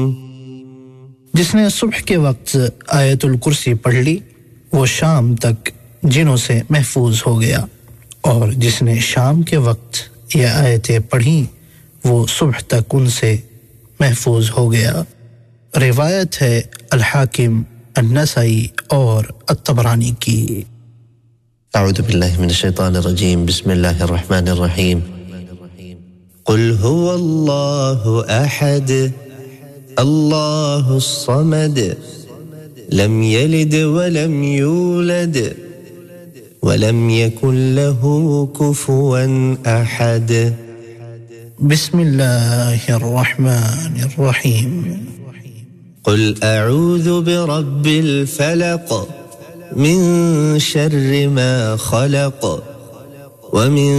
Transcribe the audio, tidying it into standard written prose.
जिसने सुबह के वक्त आयतुल कुर्सी पढ़ ली वो शाम तक जिनों से महफूज हो गया और जिसने शाम के वक्त ये आयतें पढ़ी वो सुबह तक उनसे महफूज हो गया। रिवायत है अल हाकिम, अन-नसाई और अत-तबरानी की। अऊज़ु बिल्लाहि मिनश शैतानिर रजीम, बिस्मिल्लाहिर रहमानिर रहीम। कुल हुवल्लाहु अहद, अल्लाहुस समद, लम यलिद वलम यूलद वलम यकुन लहू कुफुवन अहद। बिस्मिल्लाहिर रहमानिर रहीम। कुल अऊज़ु बिरब्बिल फलक, मिन शर्रि मा खलक, व मिन